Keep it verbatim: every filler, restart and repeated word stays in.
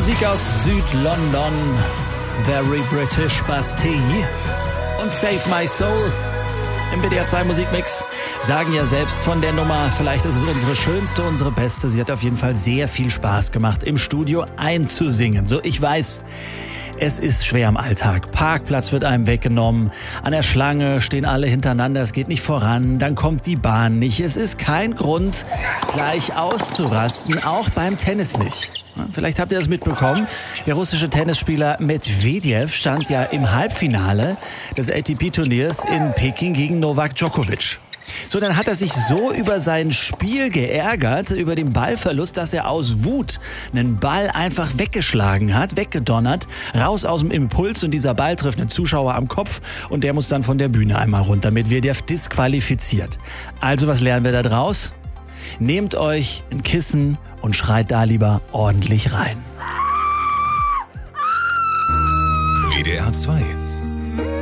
Musik aus Süd-London, Very British Bastille und Save My Soul im W D R zwei Musikmix. Sagen ja selbst von der Nummer, vielleicht ist es unsere schönste, unsere beste. Sie hat auf jeden Fall sehr viel Spaß gemacht, im Studio einzusingen. So, ich weiß, es ist schwer im Alltag. Parkplatz wird einem weggenommen. An der Schlange stehen alle hintereinander. Es geht nicht voran. Dann kommt die Bahn nicht. Es ist kein Grund, gleich auszurasten. Auch beim Tennis nicht. Vielleicht habt ihr das mitbekommen. Der russische Tennisspieler Medvedev stand ja im Halbfinale des A T P-Turniers in Peking gegen Novak Djokovic. So, dann hat er sich so über sein Spiel geärgert, über den Ballverlust, dass er aus Wut einen Ball einfach weggeschlagen hat, weggedonnert, raus aus dem Impuls, und dieser Ball trifft einen Zuschauer am Kopf und der muss dann von der Bühne einmal runter. Medvedev disqualifiziert. Also, was lernen wir da draus? Nehmt euch ein Kissen und schreit da lieber ordentlich rein. W D R zwei